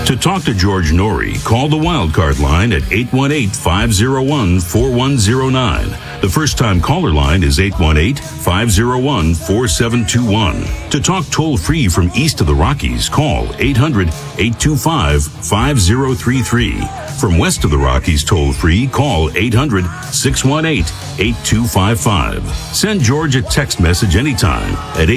To talk to George Norrie, call the Wildcard line at 818-501-4109. The first-time caller line is 818-501-4721. To talk toll-free from east of the Rockies, call 800-825-5033. From west of the Rockies toll-free, call 800-618-8255. Send George a text message anytime at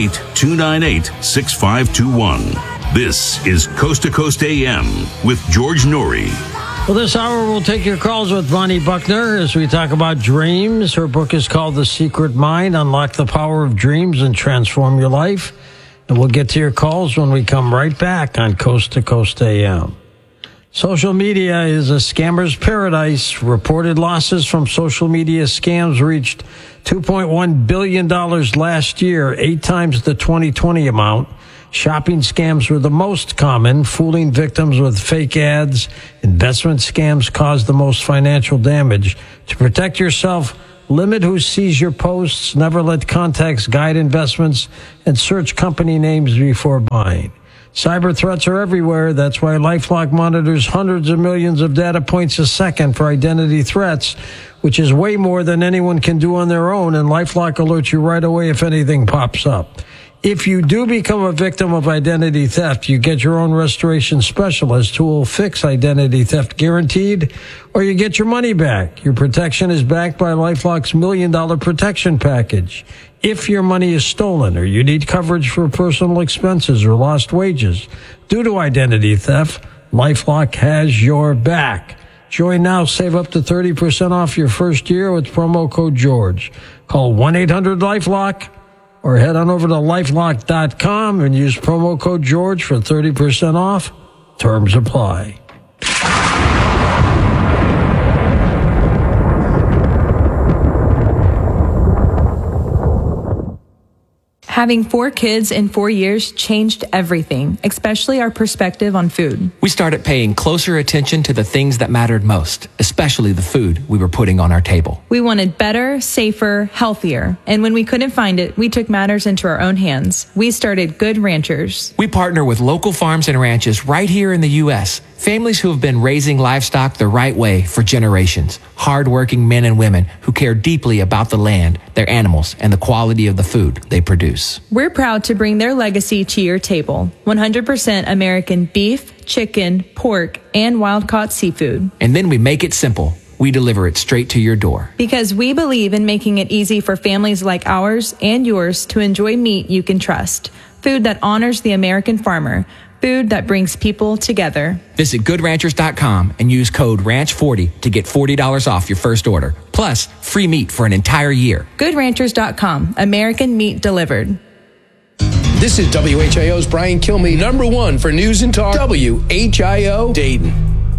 818-298-6521. This is Coast to Coast AM with George Norrie. Well, this hour we'll take your calls with Bonnie Buckner as we talk about dreams. Her book is called The Secret Mind, Unlock the Power of Dreams and Transform Your Life. And we'll get to your calls when we come right back on Coast to Coast AM. Social media is a scammer's paradise. Reported losses from social media scams reached $2.1 billion last year, 8 times the 2020 amount. Shopping scams were the most common, fooling victims with fake ads. Investment scams caused the most financial damage. To protect yourself, limit who sees your posts, never let contacts guide investments, and search company names before buying. Cyber threats are everywhere. That's why LifeLock monitors hundreds of millions of data points a second for identity threats, which is way more than anyone can do on their own, and LifeLock alerts you right away if anything pops up. If you do become a victim of identity theft, you get your own restoration specialist who will fix identity theft guaranteed, or you get your money back. Your protection is backed by LifeLock's $1 Million Protection Package. If your money is stolen or you need coverage for personal expenses or lost wages due to identity theft, LifeLock has your back. Join now, save up to 30% off your first year with promo code George. Call 1-800-LifeLock. Or head on over to LifeLock.com and use promo code George for 30% off. Terms apply. Having 4 kids in 4 years changed everything, especially our perspective on food. We started paying closer attention to the things that mattered most, especially the food we were putting on our table. We wanted better, safer, healthier. And when we couldn't find it, we took matters into our own hands. We started Good Ranchers. We partner with local farms and ranches right here in the U.S., families who have been raising livestock the right way for generations. Hardworking men and women who care deeply about the land, their animals, and the quality of the food they produce. We're proud to bring their legacy to your table. 100% American beef, chicken, pork, and wild-caught seafood. And then we make it simple. We deliver it straight to your door. Because we believe in making it easy for families like ours and yours to enjoy meat you can trust. Food that honors the American farmer. Food that brings people together. Visit GoodRanchers.com and use code RANCH40 to get $40 off your first order. Plus, free meat for an entire year. GoodRanchers.com. American meat delivered. This is WHIO's Brian Kilmeade, #1 for News and Talk, WHIO Dayton.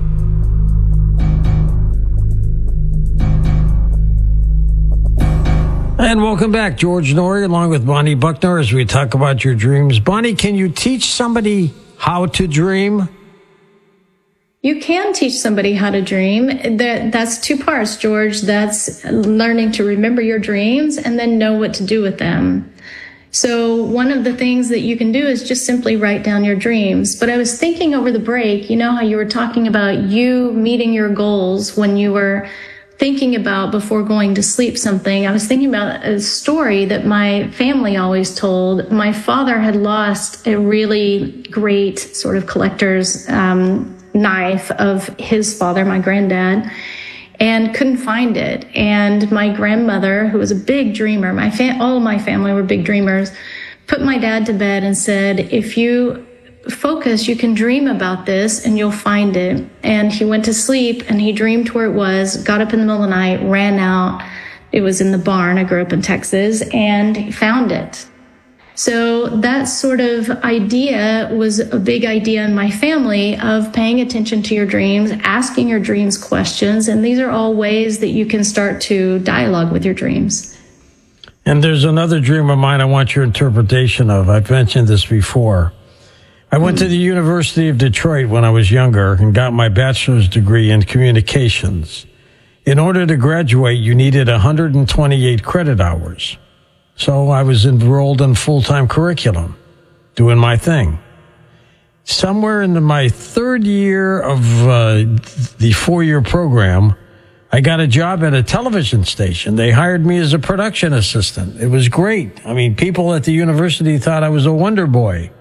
And welcome back, George Norrie, along with Bonnie Buckner, as we talk about your dreams. Bonnie, can you teach somebody how to dream? You can teach somebody how to dream. That's 2 parts, George. That's learning to remember your dreams and then know what to do with them. So one of the things that you can do is just simply write down your dreams. But I was thinking over the break, you know how you were talking about you meeting your goals when you were thinking about before going to sleep something. I was thinking about a story that my family always told. My father had lost a really great sort of collector's knife of his father, my granddad, and couldn't find it. And my grandmother, who was a big dreamer, all of my family were big dreamers, put my dad to bed and said, if you focus, you can dream about this and you'll find it. And he went to sleep and he dreamed where it was, got up in the middle of the night, ran out. It was in the barn. I grew up in Texas, and he found it. So that sort of idea was a big idea in my family of paying attention to your dreams, asking your dreams questions. And these are all ways that you can start to dialogue with your dreams. And there's another dream of mine I want your interpretation of. I've mentioned this before. I went to the University of Detroit when I was younger and got my bachelor's degree in communications. In order to graduate, you needed 128 credit hours. So I was enrolled in full-time curriculum, doing my thing. somewhere in my third year of the 4-year program, I got a job at a television station. They hired me as a production assistant. It was great. I mean, people at the university thought I was a wonder boy.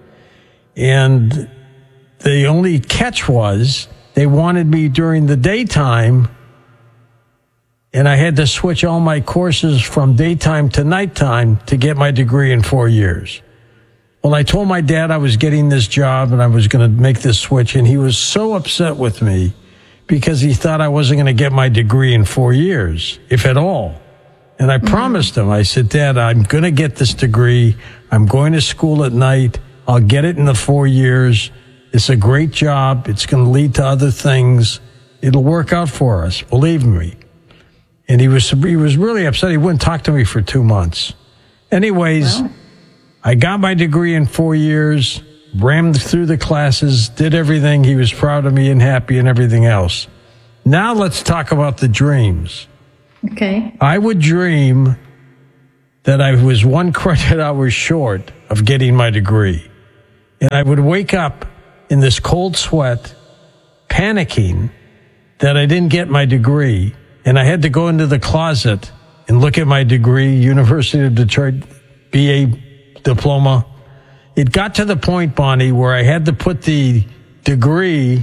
And the only catch was they wanted me during the daytime, and I had to switch all my courses from daytime to nighttime to get my degree in 4 years. Well, I told my dad I was getting this job and I was going to make this switch, and he was so upset with me because he thought I wasn't going to get my degree in 4 years, if at all. And I promised him, I said, Dad, I'm going to get this degree. I'm going to school at night. I'll get it in the 4 years. It's a great job. It's going to lead to other things. It'll work out for us. Believe me. And he was really upset. He wouldn't talk to me for 2 months. Anyways, wow. I got my degree in 4 years, rammed through the classes, did everything. He was proud of me and happy and everything else. Now let's talk about the dreams. Okay. I would dream that I was 1 credit hour short of getting my degree. And I would wake up in this cold sweat, panicking that I didn't get my degree. And I had to go into the closet and look at my degree, University of Detroit BA diploma. It got to the point, Bonnie, where I had to put the degree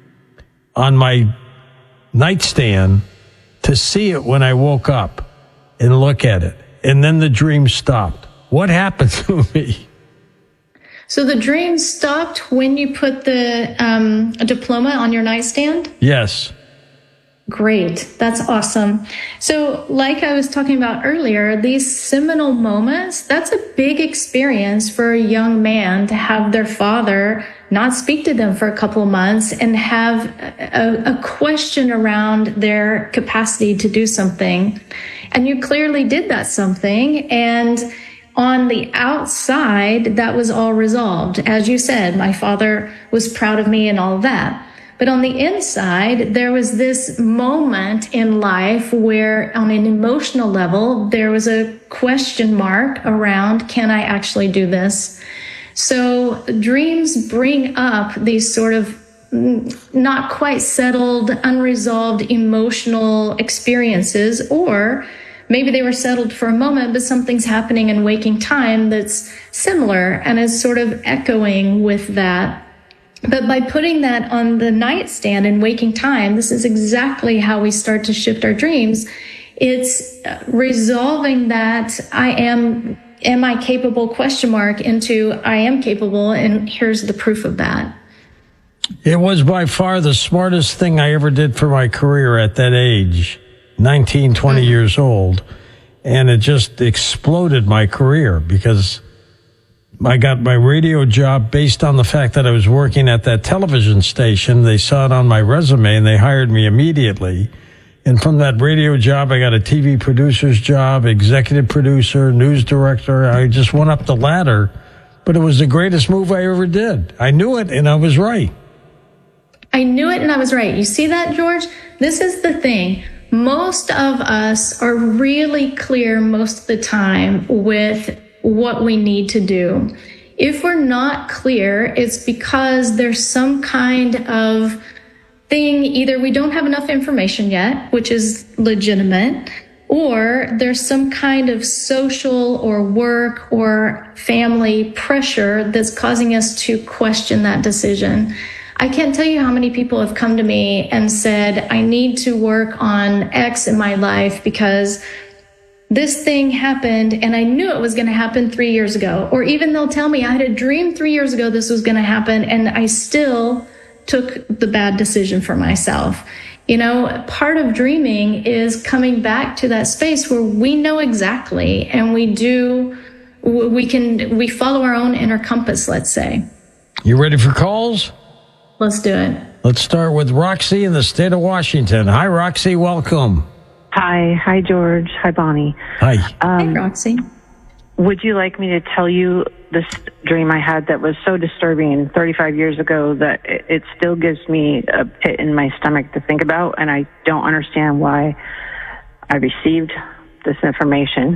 on my nightstand to see it when I woke up and look at it. And then the dream stopped. What happened to me? So the dream stopped when you put the diploma on your nightstand? Yes. Great. That's awesome. So like I was talking about earlier, these seminal moments, that's a big experience for a young man to have their father not speak to them for a couple of months and have a question around their capacity to do something. And you clearly did that something. And on the outside, that was all resolved. As you said, my father was proud of me and all of that. But on the inside, there was this moment in life where on an emotional level, there was a question mark around, can I actually do this? So dreams bring up these sort of not quite settled, unresolved emotional experiences, or maybe they were settled for a moment, but something's happening in waking time that's similar and is sort of echoing with that. But by putting that on the nightstand in waking time, this is exactly how we start to shift our dreams. It's resolving that am I capable question mark into I am capable, and here's the proof of that. It was by far the smartest thing I ever did for my career at that age, 19, 20 years old. And it just exploded my career because I got my radio job based on the fact that I was working at that television station. They saw it on my resume and they hired me immediately. And from that radio job, I got a TV producer's job, executive producer, news director. I just went up the ladder, but it was the greatest move I ever did. I knew it and I was right. I knew it and I was right. You see that, George? This is the thing. Most of us are really clear most of the time with what we need to do. If we're not clear, it's because there's some kind of thing, either we don't have enough information yet, which is legitimate, or there's some kind of social or work or family pressure that's causing us to question that decision. I can't tell you how many people have come to me and said, I need to work on X in my life because this thing happened and I knew it was going to happen 3 years ago. Or even they'll tell me I had a dream 3 years ago this was going to happen and I still took the bad decision for myself. You know, part of dreaming is coming back to that space where we know exactly and we follow our own inner compass, let's say. You ready for calls? Let's do it. Let's start with Roxy in the state of Washington. Hi, Roxy. Welcome. Hi, George. Hi, Bonnie. Hi. Hi, Roxy. Would you like me to tell you this dream I had that was so disturbing 35 years ago that it still gives me a pit in my stomach to think about, and I don't understand why I received this information.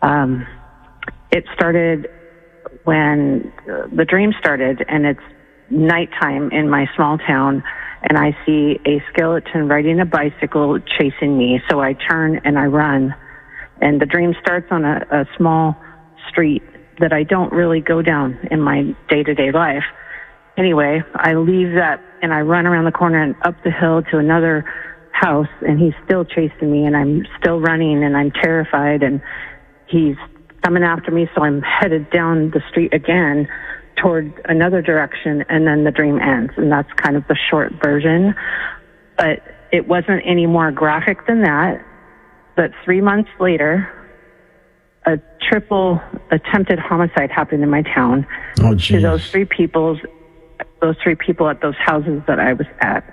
It started when the dream started, and it's nighttime in my small town, and I see a skeleton riding a bicycle chasing me. So I turn and I run. And the dream starts on a small street that I don't really go down in my day-to-day life. Anyway, I leave that and I run around the corner and up the hill to another house, and he's still chasing me, and I'm still running, and I'm terrified, and he's coming after me. So I'm headed down the street again toward another direction, and then the dream ends. And that's kind of the short version. But it wasn't any more graphic than that. But 3 months later, a triple attempted homicide happened in my town. Oh, geez. To those three people at those houses that I was at.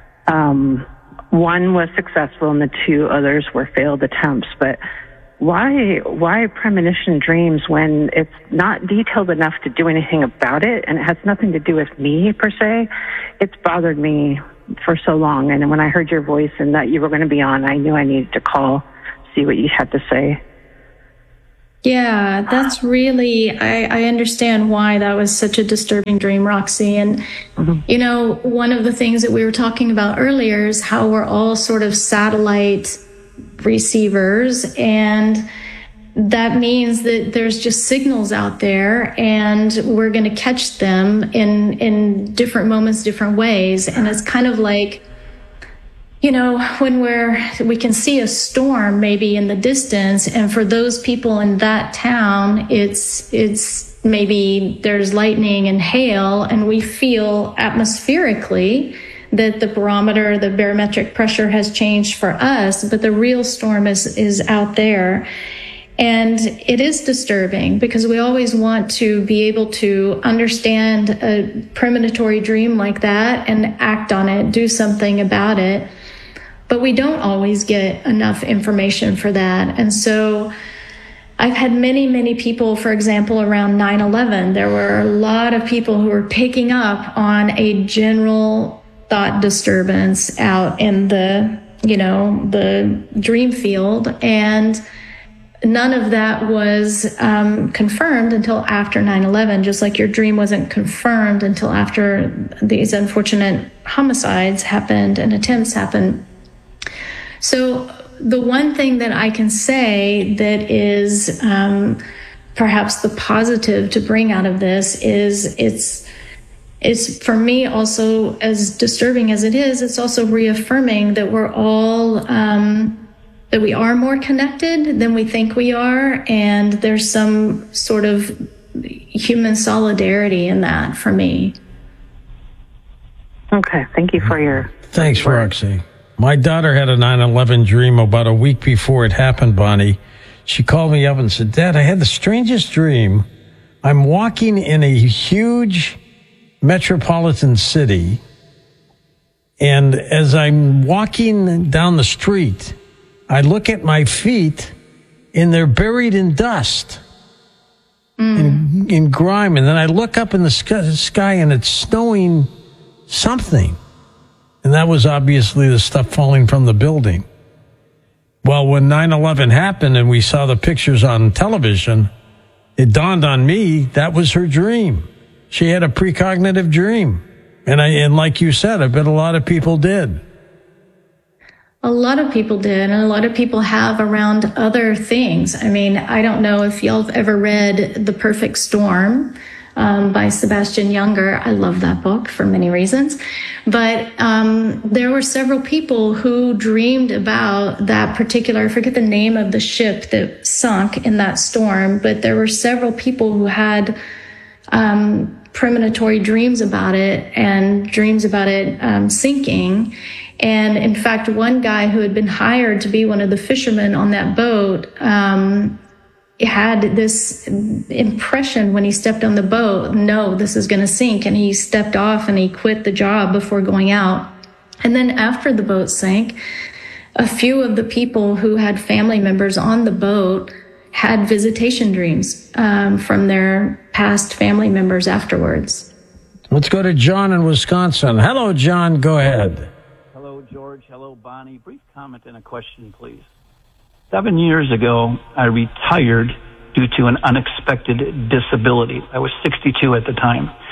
One was successful and the two others were failed attempts. But why premonition dreams when it's not detailed enough to do anything about it, and it has nothing to do with me per se? It's bothered me for so long. And when I heard your voice and that you were going to be on, I knew I needed to call, see what you had to say. Yeah, that's really, I understand why that was such a disturbing dream, Roxy. And, you know, one of the things that we were talking about earlier is how we're all sort of satellite receivers. And that means that there's just signals out there, and we're going to catch them in different moments, different ways. And it's kind of like, you know, when we can see a storm maybe in the distance, and for those people in that town, it's maybe there's lightning and hail, and we feel atmospherically that the barometer, the barometric pressure has changed for us, but the real storm is out there. And it is disturbing because we always want to be able to understand a premonitory dream like that and act on it, do something about it. But we don't always get enough information for that. And so I've had many, many people, for example, around 9/11, there were a lot of people who were picking up on a general thought disturbance out in the, you know, the dream field. And none of that was confirmed until after 9/11, just like your dream wasn't confirmed until after these unfortunate homicides happened and attempts happened. So the one thing that I can say that is perhaps the positive to bring out of this is it's for me also, as disturbing as it is, it's also reaffirming that we're all, that we are more connected than we think we are. And there's some sort of human solidarity in that for me. Okay. Thank you for your... Thanks, Roxy. My daughter had a 9/11 dream about a week before it happened, Bonnie. She called me up and said, Dad, I had the strangest dream. I'm walking in a huge metropolitan city, and as I'm walking down the street, I look at my feet, and they're buried in dust, in grime, and then I look up in the sky, and it's snowing something. And that was obviously the stuff falling from the building. Well, when 9/11 happened and we saw the pictures on television, it dawned on me that was her dream. She had a precognitive dream. And like you said, I bet a lot of people did. A lot of people did, and a lot of people have around other things. I mean, I don't know if y'all have ever read The Perfect Storm by Sebastian Junger. I love that book for many reasons. But there were several people who dreamed about that particular, I forget the name of the ship that sunk in that storm, but there were several people who had premonitory dreams about it and dreams about it sinking. And in fact, one guy who had been hired to be one of the fishermen on that boat had this impression when he stepped on the boat, no, this is going to sink. And he stepped off and he quit the job before going out. And then after the boat sank, a few of the people who had family members on the boat had visitation dreams from their past family members afterwards. Let's go to John in Wisconsin. Hello, John. Go ahead. Hello, George. Hello, Bonnie. Brief comment and a question, please. 7 years ago, I retired due to an unexpected disability. I was 62 at the time.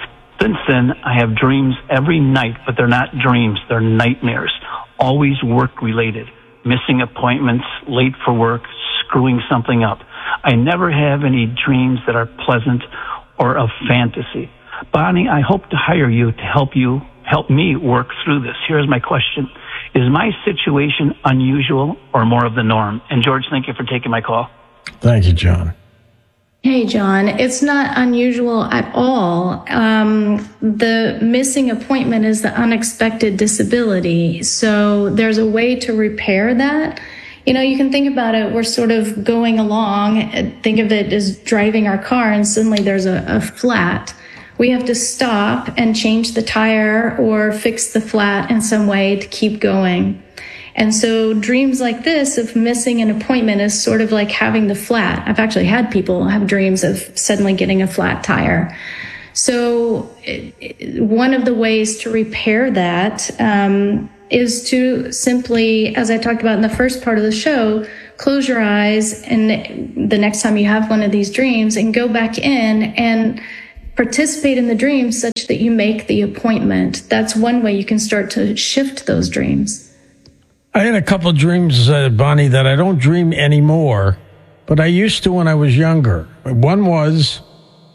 Since then, I have dreams every night, but they're not dreams, they're nightmares, always work-related, missing appointments, late for work, screwing something up. I never have any dreams that are pleasant or of fantasy. Bonnie, I hope to hire you to help me work through this. Here's my question. Is my situation unusual or more of the norm? And George, thank you for taking my call. Thank you, John. Hey, John, it's not unusual at all. The missing appointment is the unexpected disability. So there's a way to repair that. You know, you can think about it. We're sort of going along. Think of it as driving our car and suddenly there's a flat. We have to stop and change the tire or fix the flat in some way to keep going. And so dreams like this of missing an appointment is sort of like having the flat. I've actually had people have dreams of suddenly getting a flat tire. So one of the ways to repair that is to simply, as I talked about in the first part of the show, close your eyes and the next time you have one of these dreams and go back in and participate in the dream such that you make the appointment. That's one way you can start to shift those dreams. I had a couple of dreams, Bonnie, that I don't dream anymore, but I used to when I was younger. One was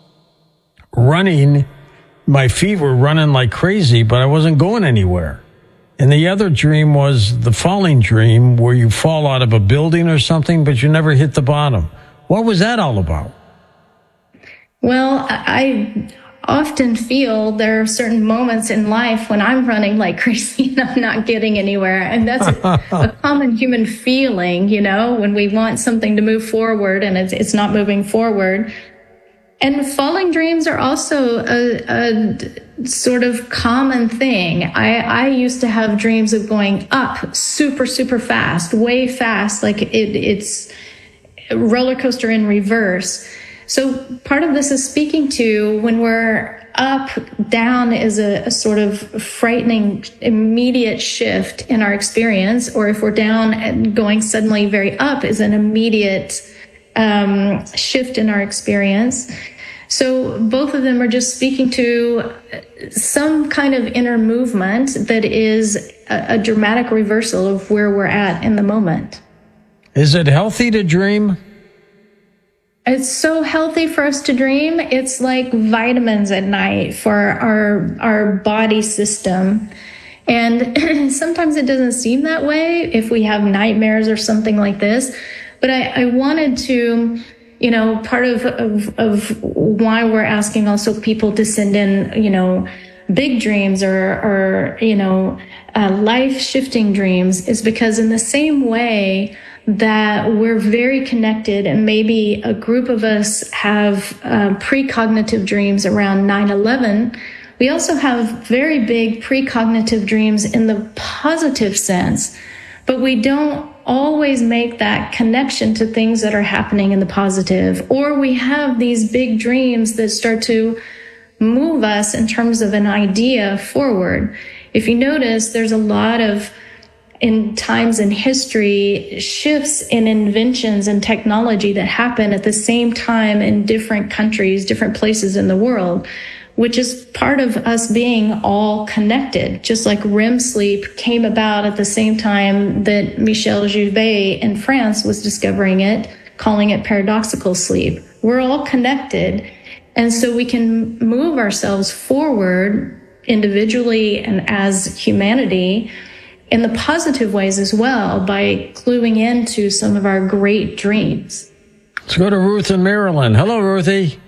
running. My feet were running like crazy, but I wasn't going anywhere. And the other dream was the falling dream, where you fall out of a building or something, but you never hit the bottom. What was that all about? Well, I often feel there are certain moments in life when I'm running like crazy and I'm not getting anywhere. And that's a common human feeling, you know, when we want something to move forward and it's not moving forward. And falling dreams are also a sort of common thing. I used to have dreams of going up super, super fast, way fast, like it's a roller coaster in reverse. So part of this is speaking to when we're up, down is a sort of frightening, immediate shift in our experience, or if we're down and going suddenly very up is an immediate shift in our experience. So both of them are just speaking to some kind of inner movement that is a dramatic reversal of where we're at in the moment. Is it healthy to dream? It's so healthy for us to dream. It's like vitamins at night for our body system. And sometimes it doesn't seem that way if we have nightmares or something like this. But I wanted to, you know, part of why we're asking also people to send in, you know, big dreams or you know, life-shifting dreams is because in the same way that we're very connected and maybe a group of us have precognitive dreams around 9/11, we also have very big precognitive dreams in the positive sense, but we don't always make that connection to things that are happening in the positive, or we have these big dreams that start to move us in terms of an idea forward. If you notice, there's a lot of in times in history, shifts in inventions and technology that happen at the same time in different countries, different places in the world, which is part of us being all connected. Just like REM sleep came about at the same time that Michel Jouvet in France was discovering it, calling it paradoxical sleep. We're all connected. And so we can move ourselves forward individually and as humanity in the positive ways as well by cluing into some of our great dreams. Let's go to Ruth in Maryland. Hello, Ruthie.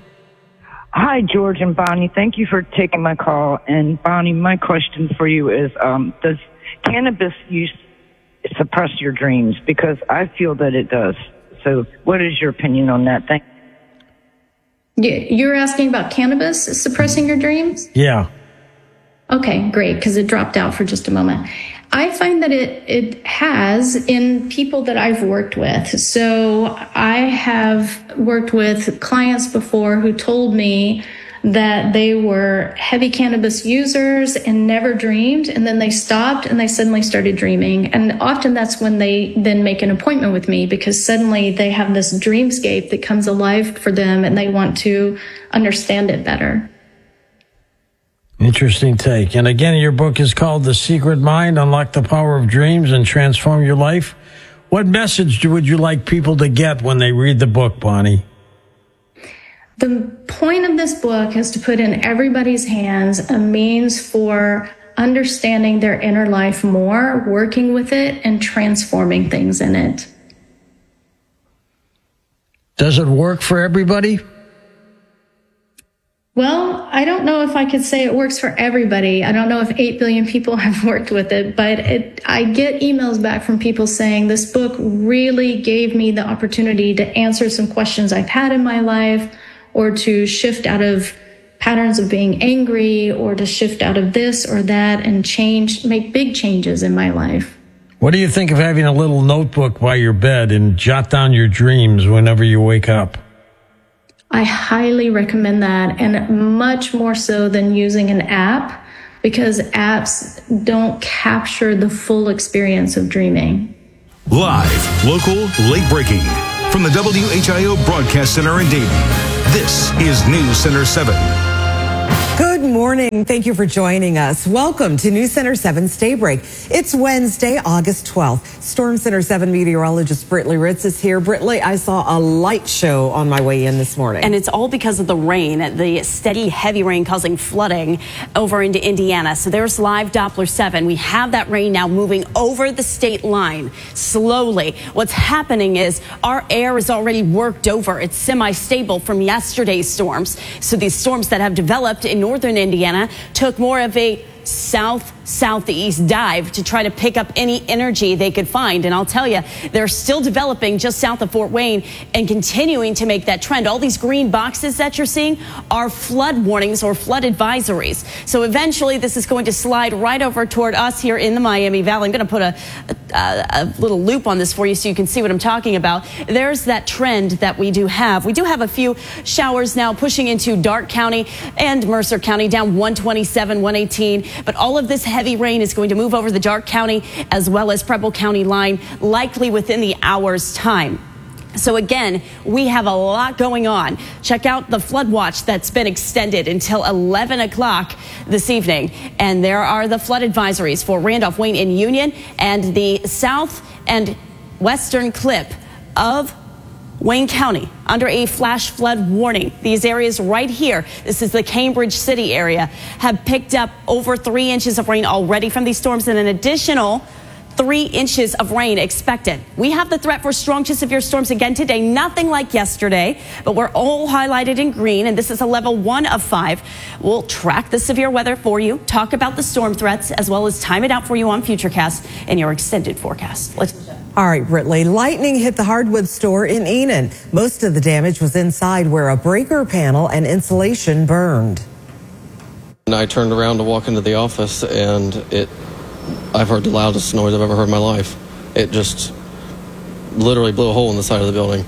Hi, George and Bonnie. Thank you for taking my call. And Bonnie, my question for you is, does cannabis use suppress your dreams? Because I feel that it does. So what is your opinion on that? Thank you. You're asking about cannabis suppressing your dreams? Yeah. Okay, great, because it dropped out for just a moment. I find that it has in people that I've worked with. So I have worked with clients before who told me that they were heavy cannabis users and never dreamed, and then they stopped and they suddenly started dreaming. And often that's when they then make an appointment with me, because suddenly they have this dreamscape that comes alive for them and they want to understand it better. Interesting take. And again, your book is called The Secret Mind, Unlock the Power of Dreams and Transform Your Life. What message would you like people to get when they read the book, Bonnie? The point of this book is to put in everybody's hands a means for understanding their inner life more, working with it, and transforming things in it. Does it work for everybody? Well, I don't know if I could say it works for everybody. I don't know if 8 billion people have worked with it, but I get emails back from people saying this book really gave me the opportunity to answer some questions I've had in my life, or to shift out of patterns of being angry, or to shift out of this or that and make big changes in my life. What do you think of having a little notebook by your bed and jot down your dreams whenever you wake up? I highly recommend that, and much more so than using an app, because apps don't capture the full experience of dreaming. Live, local, late breaking. From the WHIO Broadcast Center in Dayton, this is News Center 7. Good morning. Thank you for joining us. Welcome to News Center 7's Daybreak. It's Wednesday, August 12th. Storm Center 7 meteorologist Britley Ritz is here. Britley, I saw a light show on my way in this morning. And it's all because of the rain, the steady, heavy rain causing flooding over into Indiana. So there's live Doppler 7. We have that rain now moving over the state line slowly. What's happening is our air is already worked over. It's semi-stable from yesterday's storms. So these storms that have developed in northern Indiana took more of a southeast dive to try to pick up any energy they could find. And I'll tell you, they're still developing just south of Fort Wayne and continuing to make that trend. All these green boxes that you're seeing are flood warnings or flood advisories. So eventually this is going to slide right over toward us here in the Miami Valley. I'm going to put a little loop on this for you so you can see what I'm talking about. There's that trend that we do have. We do have a few showers now pushing into Darke County and Mercer County, down 127, 118. But all of this heavy rain is going to move over the Darke County as well as Preble County line, likely within the hour's time. So again, we have a lot going on. Check out the flood watch that's been extended until 11 o'clock this evening. And there are the flood advisories for Randolph, Wayne, and Union, and the south and western clip of Wayne County under a flash flood warning. These areas right here, this is the Cambridge City area, have picked up over 3 inches of rain already from these storms, and an additional 3 inches of rain expected. We have the threat for strong to severe storms again today. Nothing like yesterday, but we're all highlighted in green, and this is a level 1 of 5. We'll track the severe weather for you, talk about the storm threats, as well as time it out for you on Futurecast and your extended forecast. All right, Britley. Lightning hit the hardwood store in Enid. Most of the damage was inside, where a breaker panel and insulation burned. And I turned around to walk into the office, and I've heard the loudest noise I've ever heard in my life. It just literally blew a hole in the side of the building.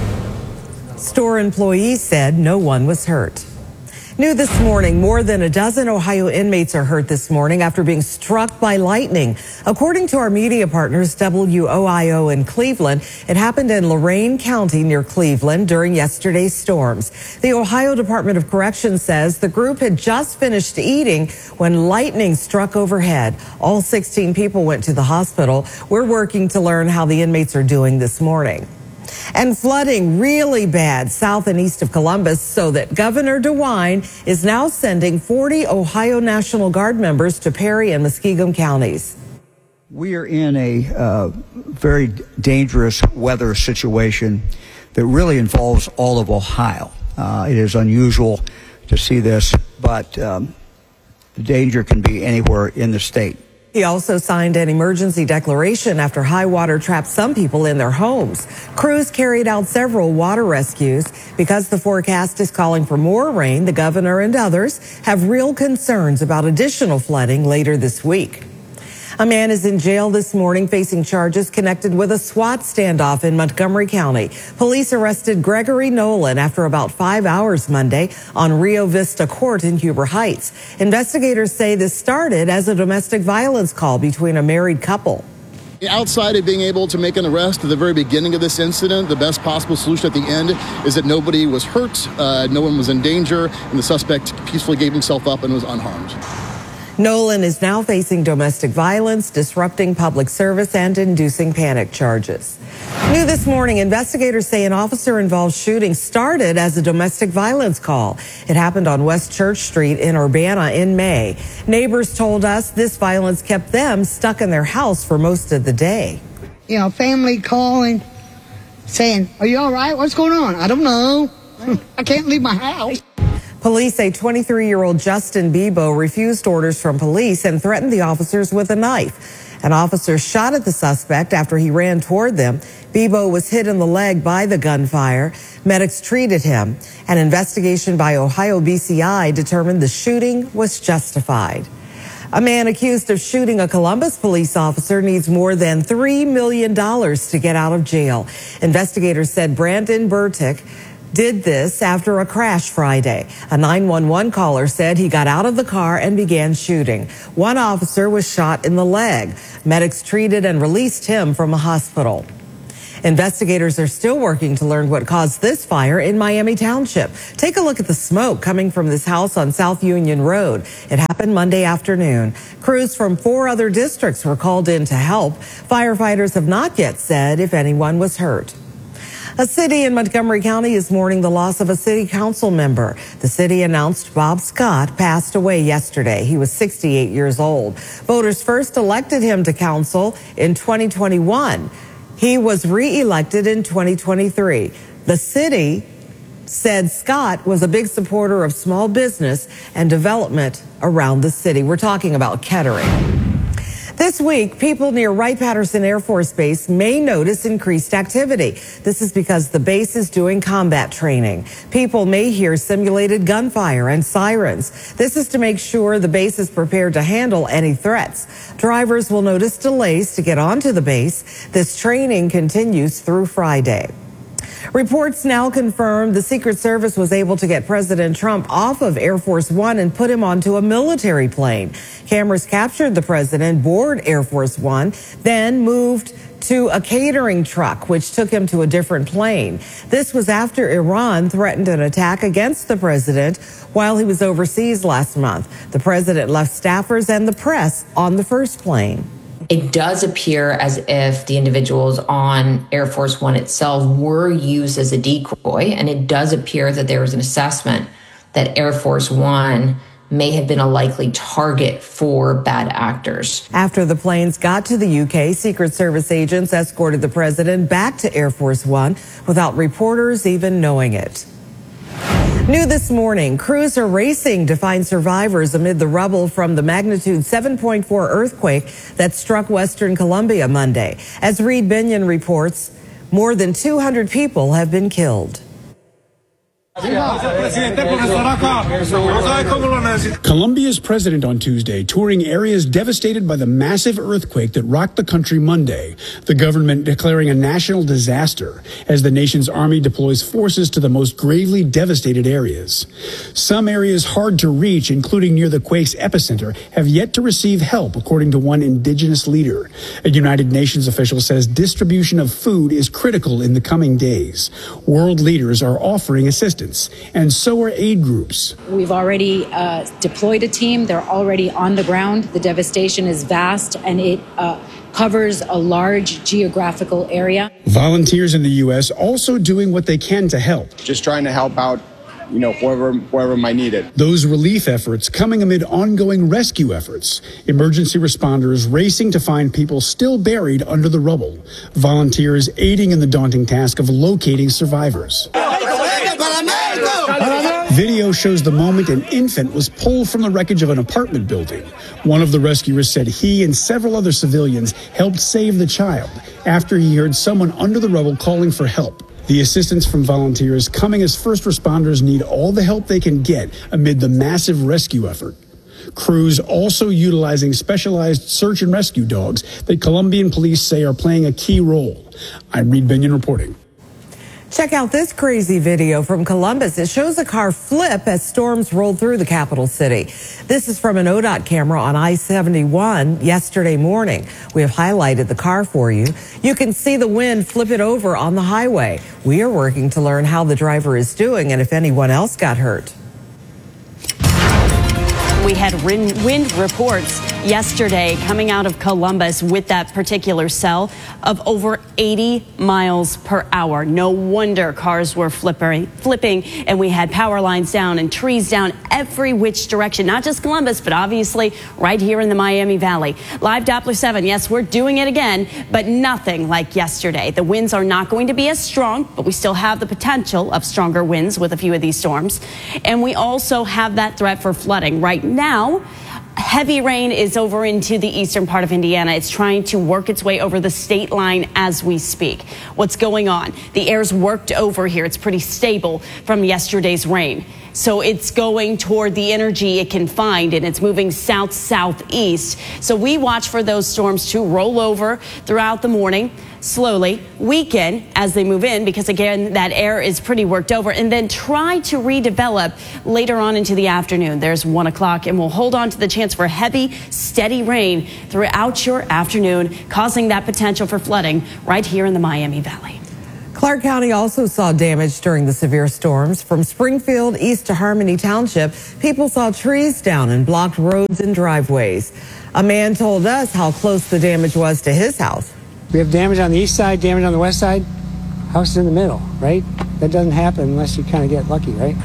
Store employees said no one was hurt. New this morning, more than a dozen Ohio inmates are hurt this morning after being struck by lightning. According to our media partners, WOIO in Cleveland, it happened in Lorain County near Cleveland during yesterday's storms. The Ohio Department of Corrections says the group had just finished eating when lightning struck overhead. All 16 people went to the hospital. We're working to learn how the inmates are doing this morning. And flooding really bad south and east of Columbus, so that Governor DeWine is now sending 40 Ohio National Guard members to Perry and Muskingum counties. We are in a very dangerous weather situation that really involves all of Ohio. It is unusual to see this, but the danger can be anywhere in the state. He also signed an emergency declaration after high water trapped some people in their homes. Crews carried out several water rescues. Because the forecast is calling for more rain, the governor and others have real concerns about additional flooding later this week. A man is in jail this morning facing charges connected with a SWAT standoff in Montgomery County. Police arrested Gregory Nolan after about 5 hours Monday on Rio Vista Court in Huber Heights. Investigators say this started as a domestic violence call between a married couple. Outside of being able to make an arrest at the very beginning of this incident, the best possible solution at the end is that nobody was hurt, no one was in danger, and the suspect peacefully gave himself up and was unharmed. Nolan is now facing domestic violence, disrupting public service, and inducing panic charges. New this morning, investigators say an officer-involved shooting started as a domestic violence call. It happened on West Church Street in Urbana in May. Neighbors told us this violence kept them stuck in their house for most of the day. You know, family calling, saying, "Are you all right? What's going on?" "I don't know. I can't leave my house." Police say 23-year-old Justin Bebo refused orders from police and threatened the officers with a knife. An officer shot at the suspect after he ran toward them. Bebo was hit in the leg by the gunfire. Medics treated him. An investigation by Ohio BCI determined the shooting was justified. A man accused of shooting a Columbus police officer needs more than $3 million to get out of jail. Investigators said Brandon Burtick did this after a crash Friday. A 911 caller said he got out of the car and began shooting. One officer was shot in the leg. Medics treated and released him from a hospital. Investigators are still working to learn what caused this fire in Miami Township. Take a look at the smoke coming from this house on South Union Road. It happened Monday afternoon. Crews from 4 other districts were called in to help. Firefighters have not yet said if anyone was hurt. A city in Montgomery County is mourning the loss of a city council member. The city announced Bob Scott passed away yesterday. He was 68 years old. Voters first elected him to council in 2021. He was re-elected in 2023. The city said Scott was a big supporter of small business and development around the city. We're talking about Kettering. This week, people near Wright-Patterson Air Force Base may notice increased activity. This is because the base is doing combat training. People may hear simulated gunfire and sirens. This is to make sure the base is prepared to handle any threats. Drivers will notice delays to get onto the base. This training continues through Friday. Reports now confirm the Secret Service was able to get President Trump off of Air Force One and put him onto a military plane. Cameras captured the president board Air Force One, then moved to a catering truck, which took him to a different plane. This was after Iran threatened an attack against the president while he was overseas last month. The president left staffers and the press on the first plane. It does appear as if the individuals on Air Force One itself were used as a decoy, and it does appear that there was an assessment that Air Force One may have been a likely target for bad actors. After the planes got to the UK, Secret Service agents escorted the president back to Air Force One without reporters even knowing it. New this morning, crews are racing to find survivors amid the rubble from the magnitude 7.4 earthquake that struck Western Colombia Monday. As Reed Binion reports, more than 200 people have been killed. Colombia's president on Tuesday touring areas devastated by the massive earthquake that rocked the country Monday, the government declaring a national disaster as the nation's army deploys forces to the most gravely devastated areas. Some areas hard to reach, including near the quake's epicenter, have yet to receive help, according to one indigenous leader. A United Nations official says distribution of food is critical in the coming days. World leaders are offering assistance, and so are aid groups. We've already deployed a team. They're already on the ground. The devastation is vast, and it covers a large geographical area. Volunteers in the U.S. also doing what they can to help. Just trying to help out, whoever might need it. Those relief efforts coming amid ongoing rescue efforts. Emergency responders racing to find people still buried under the rubble. Volunteers aiding in the daunting task of locating survivors. Video shows the moment an infant was pulled from the wreckage of an apartment building. One of the rescuers said he and several other civilians helped save the child after he heard someone under the rubble calling for help. The assistance from volunteers coming as first responders need all the help they can get amid the massive rescue effort. Crews also utilizing specialized search and rescue dogs that Colombian police say are playing a key role. I'm Reed Binion reporting. Check out this crazy video from Columbus. It shows a car flip as storms rolled through the capital city. This is from an ODOT camera on I-71 yesterday morning. We have highlighted the car for you. You can see the wind flip it over on the highway. We are working to learn how the driver is doing and if anyone else got hurt. We had wind reports yesterday coming out of Columbus with that particular cell of over 80 miles per hour. No wonder cars were flipping, and we had power lines down and trees down every which direction, not just Columbus, but obviously right here in the Miami Valley. Live Doppler 7, yes, we're doing it again, but nothing like yesterday. The winds are not going to be as strong, but we still have the potential of stronger winds with a few of these storms. And we also have that threat for flooding. Right now, heavy rain is over into the eastern part of Indiana. It's trying to work its way over the state line as we speak. What's going on? The air's worked over here. It's pretty stable from yesterday's rain. So it's going toward the energy it can find, and it's moving south-southeast. So we watch for those storms to roll over throughout the morning, slowly weaken as they move in, because again, that air is pretty worked over, and then try to redevelop later on into the afternoon. There's 1 o'clock, and we'll hold on to the chance for heavy, steady rain throughout your afternoon, causing that potential for flooding right here in the Miami Valley. Clark County also saw damage during the severe storms. From Springfield east to Harmony Township, people saw trees down and blocked roads and driveways. A man told us how close the damage was to his house. We have damage on the east side, damage on the west side. House is in the middle, right? That doesn't happen unless you kind of get lucky, right?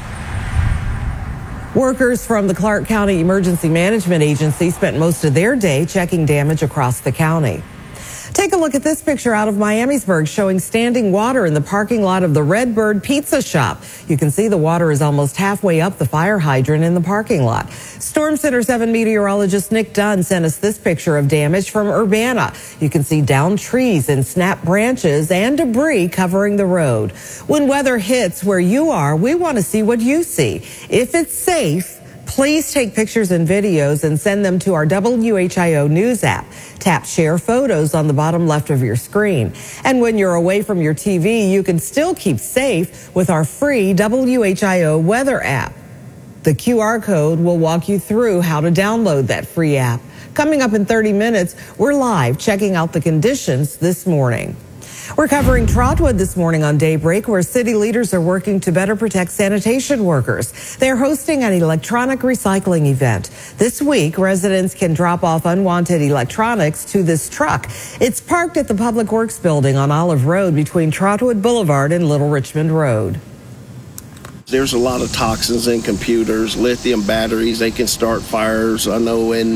Workers from the Clark County Emergency Management Agency spent most of their day checking damage across the county. Take a look at this picture out of Miamisburg showing standing water in the parking lot of the Redbird Pizza Shop. You can see the water is almost halfway up the fire hydrant in the parking lot. Storm Center 7 meteorologist Nick Dunn sent us this picture of damage from Urbana. You can see downed trees and snapped branches and debris covering the road. When weather hits where you are, we want to see what you see. If it's safe, please take pictures and videos and send them to our WHIO News app. Tap Share Photos on the bottom left of your screen. And when you're away from your TV, you can still keep safe with our free WHIO Weather app. The QR code will walk you through how to download that free app. Coming up in 30 minutes, we're live checking out the conditions this morning. We're covering Trotwood this morning on Daybreak, where city leaders are working to better protect sanitation workers. They're hosting an electronic recycling event. This week, residents can drop off unwanted electronics to this truck. It's parked at the Public Works building on Olive Road between Trotwood Boulevard and Little Richmond Road. There's a lot of toxins in computers, lithium batteries, they can start fires. I know in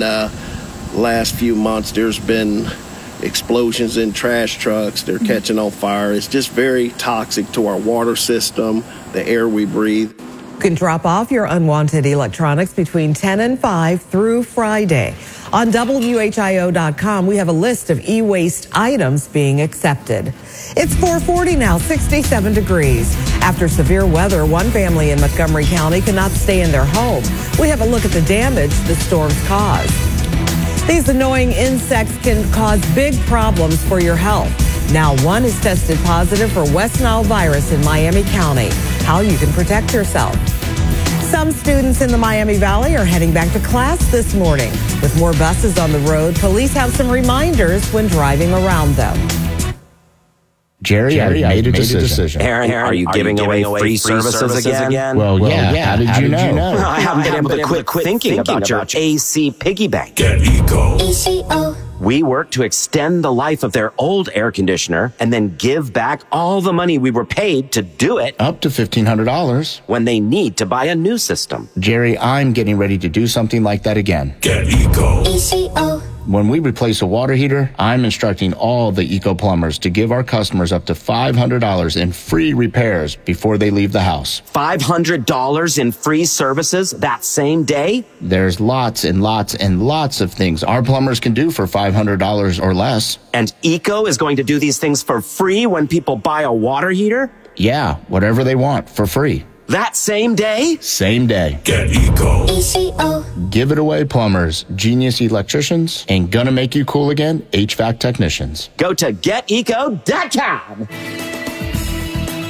last few months there's been explosions in trash trucks. They're catching on fire. It's just very toxic to our water system, the air we breathe. You can drop off your unwanted electronics between 10 and 5 through Friday. On WHIO.com, we have a list of e-waste items being accepted. It's 4:40 now, 67 degrees. After severe weather, one family in Montgomery County cannot stay in their home. We have a look at the damage the storms caused. These annoying insects can cause big problems for your health. Now one is tested positive for West Nile virus in Miami County. How you can protect yourself. Some students in the Miami Valley are heading back to class this morning. With more buses on the road, police have some reminders when driving around them. Jerry, I made a decision. Aaron, are you giving away free services again? Well, yeah. How did you know? I haven't been able to quit thinking about your AC piggy bank. Get Eco. ECO. We work to extend the life of their old air conditioner and then give back all the money we were paid to do it. Up to $1,500. When they need to buy a new system. Jerry, I'm getting ready to do something like that again. Get Eco. ECO. When we replace a water heater, I'm instructing all the Eco plumbers to give our customers up to $500 in free repairs before they leave the house. $500 in free services that same day? There's lots and lots and lots of things our plumbers can do for $500 or less. And Eco is going to do these things for free when people buy a water heater? Yeah, whatever they want for free. That same day? Same day. Get Eco. ECO. Give it away, plumbers, genius electricians, and gonna make you cool again, HVAC technicians. Go to geteco.com.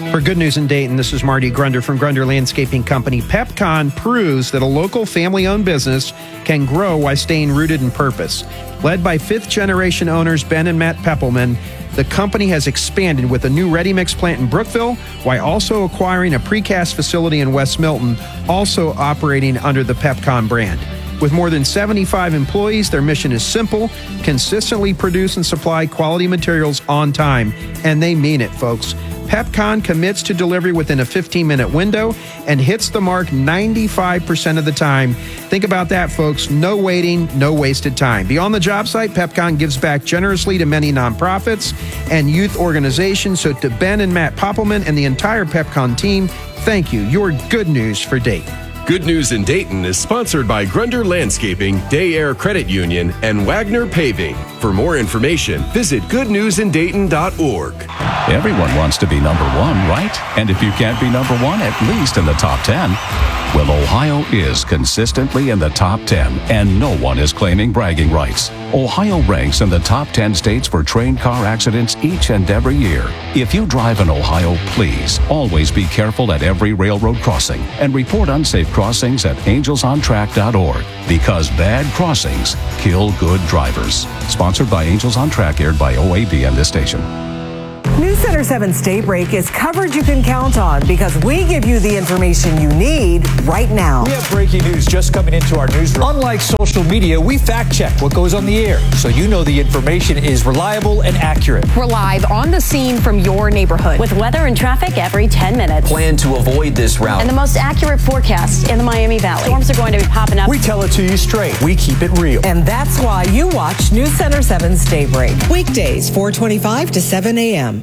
For Good News in Dayton, this is Marty Grunder from Grunder Landscaping Company. PepCon proves that a local family-owned business can grow while staying rooted in purpose. Led by fifth-generation owners Ben and Matt Peppelman, the company has expanded with a new ready-mix plant in Brookville while also acquiring a precast facility in West Milton, also operating under the PepCon brand. With more than 75 employees, their mission is simple: consistently produce and supply quality materials on time. And they mean it, folks. PepCon commits to delivery within a 15-minute window and hits the mark 95% of the time. Think about that, folks. No waiting, no wasted time. Beyond the job site, PepCon gives back generously to many nonprofits and youth organizations. So to Ben and Matt Poppelman and the entire PepCon team, thank you. You're good news for Dayton. Good News in Dayton is sponsored by Grunder Landscaping, Day Air Credit Union, and Wagner Paving. For more information, visit goodnewsindayton.org. Everyone wants to be number one, right? And if you can't be number one, at least in the top 10. Well, Ohio is consistently in the top 10, and no one is claiming bragging rights. Ohio ranks in the top 10 states for train car accidents each and every year. If you drive in Ohio, please always be careful at every railroad crossing and report unsafe crossings at angelsontrack.org, because bad crossings kill good drivers. Sponsored by Angels on Track, aired by OAB and this station. News Center 7's Daybreak is coverage you can count on, because we give you the information you need right now. We have breaking news just coming into our newsroom. Unlike social media, we fact check what goes on the air, so you know the information is reliable and accurate. We're live on the scene from your neighborhood with weather and traffic every 10 minutes. Plan to avoid this route. And the most accurate forecast in the Miami Valley. Storms are going to be popping up. We tell it to you straight. We keep it real. And that's why you watch News Center 7's Daybreak. Weekdays, 4:25 to 7 a.m.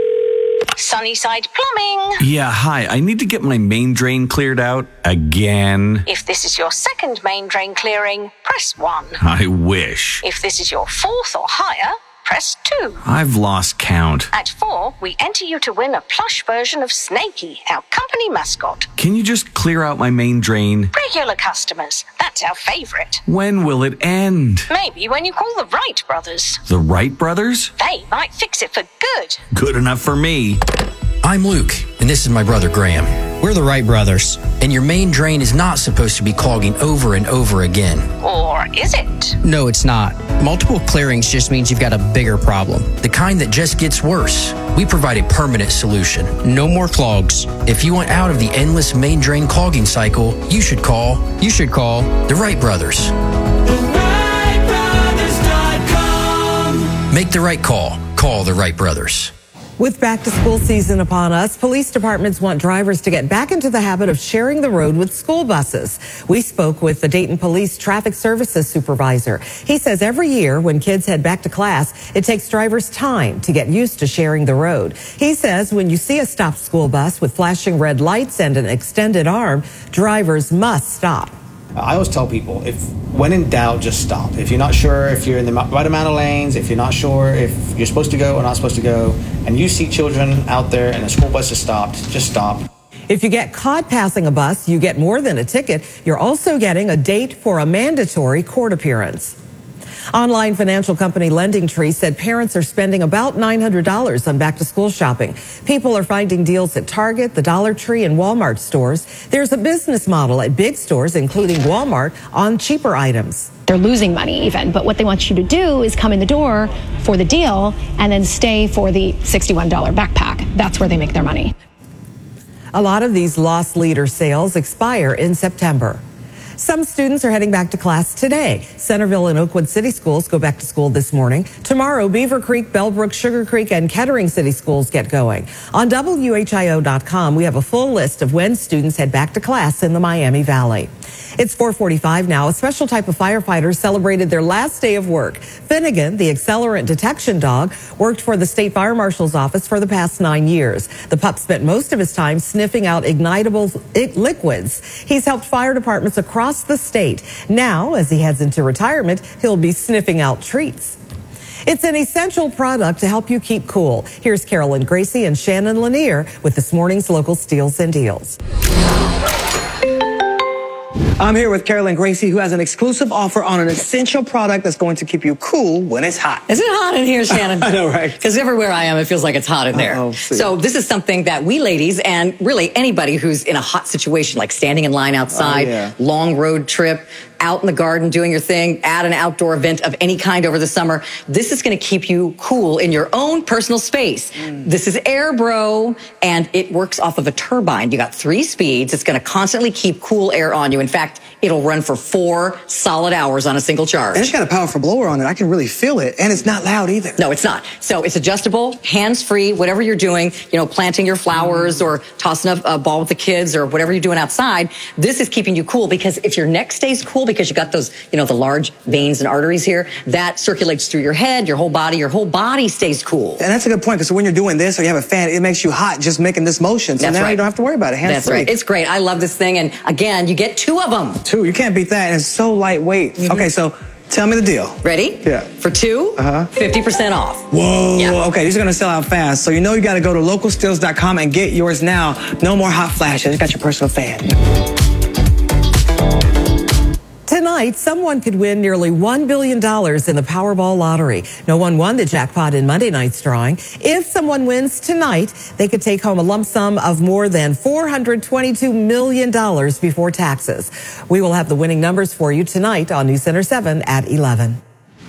Sunnyside Plumbing. Yeah, hi. I need to get my main drain cleared out again. If this is your second main drain clearing, press 1. I wish. If this is your fourth or higher, press 2. I've lost count. At 4, we enter you to win a plush version of Snakey, our company mascot. Can you just clear out my main drain? Regular customers, that's our favorite. When will it end? Maybe when you call the Wright brothers. The Wright brothers? They might fix it for good. Good enough for me. I'm Luke, and this is my brother Graham. We're the Wright brothers, and your main drain is not supposed to be clogging over and over again. Or is it? No, it's not. Multiple clearings just means you've got a bigger problem, the kind that just gets worse. We provide a permanent solution. No more clogs. If you want out of the endless main drain clogging cycle, you should call the Wright brothers. TheWrightBrothers.com. Make the right call. Call the Wright brothers. With back-to-school season upon us, police departments want drivers to get back into the habit of sharing the road with school buses. We spoke with the Dayton Police Traffic Services Supervisor. He says every year when kids head back to class, it takes drivers time to get used to sharing the road. He says when you see a stopped school bus with flashing red lights and an extended arm, drivers must stop. I always tell people, when in doubt, just stop. If you're not sure if you're in the right amount of lanes, if you're not sure if you're supposed to go or not supposed to go, and you see children out there and the school bus is stopped, just stop. If you get caught passing a bus, you get more than a ticket. You're also getting a date for a mandatory court appearance. Online financial company LendingTree said parents are spending about $900 on back-to-school shopping. People are finding deals at Target, the Dollar Tree, and Walmart stores. There's a business model at big stores, including Walmart, on cheaper items. They're losing money even, but what they want you to do is come in the door for the deal and then stay for the $61 backpack. That's where they make their money. A lot of these loss leader sales expire in September. Some students are heading back to class today. Centerville and Oakwood City Schools go back to school this morning. Tomorrow, Beaver Creek, Bellbrook, Sugar Creek, and Kettering City Schools get going. On WHIO.com, we have a full list of when students head back to class in the Miami Valley. It's 4:45 now. A special type of firefighter celebrated their last day of work. Finnegan, the accelerant detection dog, worked for the state fire marshal's office for the past 9 years. The pup spent most of his time sniffing out ignitable liquids. He's helped fire departments across the state. Now, as he heads into retirement, he'll be sniffing out treats. It's an essential product to help you keep cool. Here's Carolyn Gracie and Shannon Lanier with this morning's local steals and deals. I'm here with Carolyn Gracie, who has an exclusive offer on an essential product that's going to keep you cool when it's hot. Is it hot in here, Shannon? I know, right? Because everywhere I am, it feels like it's hot in there. So this is something that we ladies, and really anybody who's in a hot situation, like standing in line outside, long road trip, out in the garden doing your thing, at an outdoor event of any kind over the summer, this is going to keep you cool in your own personal space. This is AirBro, and it works off of a turbine. You got 3 speeds. It's going to constantly keep cool air on you. In fact, it'll run for 4 solid hours on a single charge. And it's got a powerful blower on it. I can really feel it. And it's not loud either. No, it's not. So it's adjustable, hands-free, whatever you're doing, planting your flowers or tossing a ball with the kids or whatever you're doing outside. This is keeping you cool, because if your neck stays cool, because you got those, the large veins and arteries here, that circulates through your head, your whole body stays cool. And that's a good point, because when you're doing this or you have a fan, it makes you hot just making this motion. So That's now right. you don't have to worry about it. Hands That's free. right. It's great. I love this thing. And again, you get 2 of them. 2. You can't beat that. And it's so lightweight. Okay, so tell me the deal. Ready? Yeah. For 2, 50% off. Whoa. Yeah. Okay, these are going to sell out fast. So you got to go to localsteals.com and get yours now. No more hot flashes. You got your personal fan. Tonight, someone could win nearly $1 billion in the Powerball lottery. No one won the jackpot in Monday night's drawing. If someone wins tonight, they could take home a lump sum of more than $422 million before taxes. We will have the winning numbers for you tonight on News Center 7 at 11.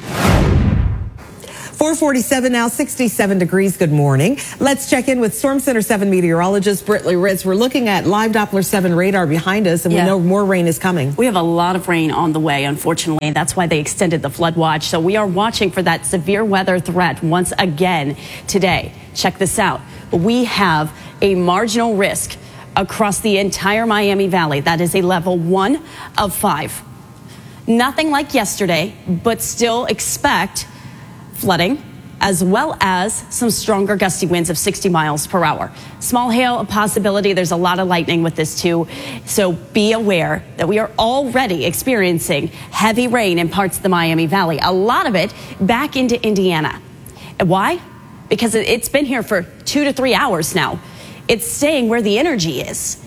447 now, 67 degrees. Good morning. Let's check in with Storm Center 7 meteorologist Britley Ritz. We're looking at live Doppler 7 radar behind us, and we know more rain is coming. We have a lot of rain on the way, unfortunately. That's why they extended the flood watch. So we are watching for that severe weather threat once again today. Check this out. We have a marginal risk across the entire Miami Valley. That is a level 1 of 5. Nothing like yesterday, but still expect flooding, as well as some stronger gusty winds of 60 miles per hour. Small hail, a possibility. There's a lot of lightning with this too. So be aware that we are already experiencing heavy rain in parts of the Miami Valley. A lot of it back into Indiana. And why? Because it's been here for 2 to 3 hours now. It's staying where the energy is.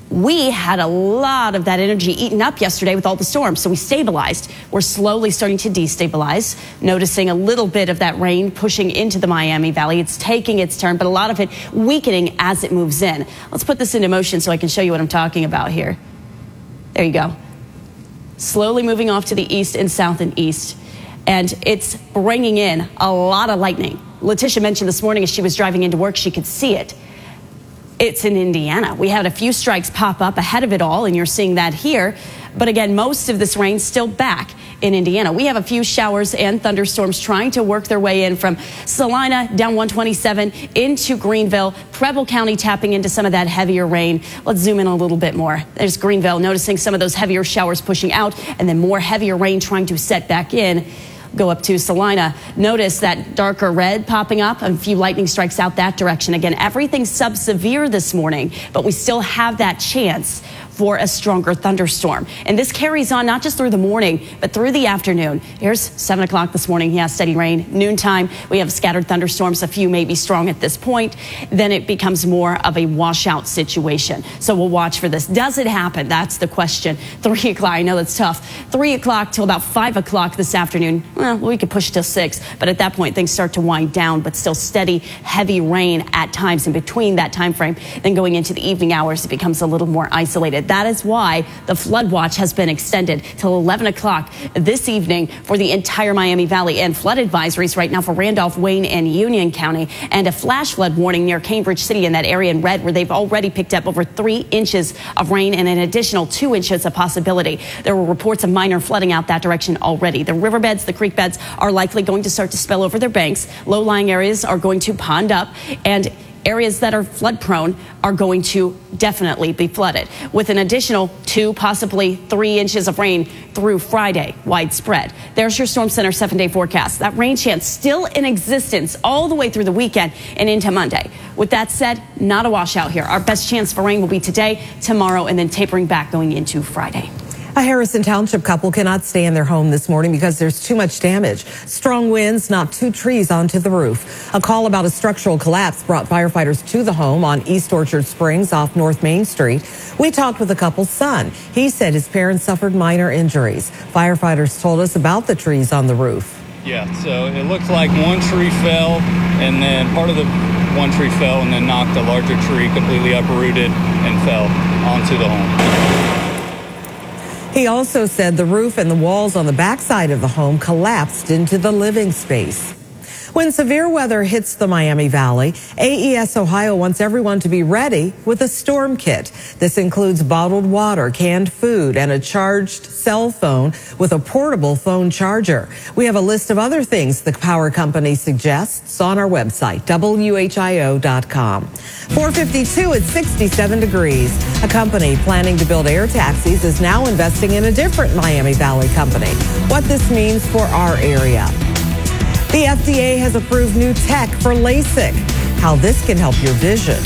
We had a lot of that energy eaten up yesterday with all the storms, so we stabilized. We're slowly starting to destabilize, noticing a little bit of that rain pushing into the Miami Valley. It's taking its turn, but a lot of it weakening as it moves in. Let's put this into motion so I can show you what I'm talking about here. There you go. Slowly moving off to the east and south and east, and it's bringing in a lot of lightning. Letitia mentioned this morning as she was driving into work, she could see it. It's in Indiana. We had a few strikes pop up ahead of it all, and you're seeing that here. But again, most of this rain still back in Indiana. We have a few showers and thunderstorms trying to work their way in from Salina down 127 into Greenville. Preble County tapping into some of that heavier rain. Let's zoom in a little bit more. There's Greenville, noticing some of those heavier showers pushing out, and then more heavier rain trying to set back in. Go up to Salina. Notice that darker red popping up, a few lightning strikes out that direction. Again, everything's sub-severe this morning, but we still have that chance for a stronger thunderstorm. And this carries on not just through the morning, but through the afternoon. Here's 7 o'clock this morning. Yeah, steady rain. Noontime, we have scattered thunderstorms. A few may be strong at this point. Then it becomes more of a washout situation. So we'll watch for this. Does it happen? That's the question. 3 o'clock, I know that's tough. 3 o'clock till about 5 o'clock this afternoon. Well, we could push till 6, but at that point things start to wind down, but still steady, heavy rain at times in between that time frame. Then going into the evening hours, it becomes a little more isolated. That is why the flood watch has been extended till 11 o'clock this evening for the entire Miami Valley, and flood advisories right now for Randolph, Wayne, and Union County, and a flash flood warning near Cambridge City in that area in red, where they've already picked up over 3 inches of rain and an additional 2 inches of possibility. There were reports of minor flooding out that direction already. The riverbeds, the creek beds are likely going to start to spill over their banks. Low-lying areas are going to pond up, and areas that are flood prone are going to definitely be flooded, with an additional 2, possibly 3 inches of rain through Friday, widespread. There's your Storm Center 7-day forecast. That rain chance still in existence all the way through the weekend and into Monday. With that said, not a washout here. Our best chance for rain will be today, tomorrow, and then tapering back going into Friday. A Harrison Township couple cannot stay in their home this morning because there's too much damage. Strong winds knocked 2 trees onto the roof. A call about a structural collapse brought firefighters to the home on East Orchard Springs off North Main Street. We talked with the couple's son. He said his parents suffered minor injuries. Firefighters told us about the trees on the roof. Yeah, so it looks like one tree fell, and then part of the one tree fell and then knocked a larger tree completely uprooted and fell onto the home. He also said the roof and the walls on the backside of the home collapsed into the living space. When severe weather hits the Miami Valley, AES Ohio wants everyone to be ready with a storm kit. This includes bottled water, canned food, and a charged cell phone with a portable phone charger. We have a list of other things the power company suggests on our website, WHIO.com. 4:52 at 67 degrees. A company planning to build air taxis is now investing in a different Miami Valley company. What this means for our area. The FDA has approved new tech for LASIK. How this can help your vision.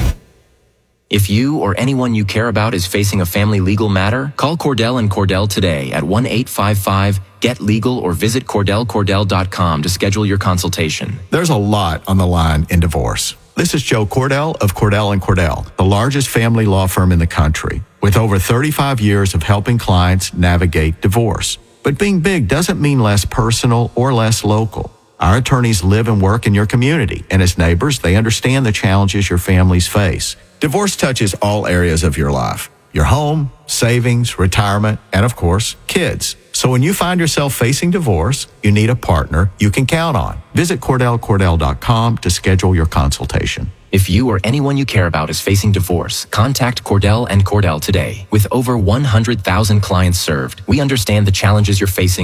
If you or anyone you care about is facing a family legal matter, call Cordell and Cordell today at 1-855-GET-LEGAL or visit CordellCordell.com to schedule your consultation. There's a lot on the line in divorce. This is Joe Cordell of Cordell & Cordell, the largest family law firm in the country, with over 35 years of helping clients navigate divorce. But being big doesn't mean less personal or less local. Our attorneys live and work in your community, and as neighbors, they understand the challenges your families face. Divorce touches all areas of your life: your home, savings, retirement, and of course, kids. So when you find yourself facing divorce, you need a partner you can count on. Visit CordellCordell.com to schedule your consultation. If you or anyone you care about is facing divorce, contact Cordell and Cordell today. With over 100,000 clients served, we understand the challenges you're facing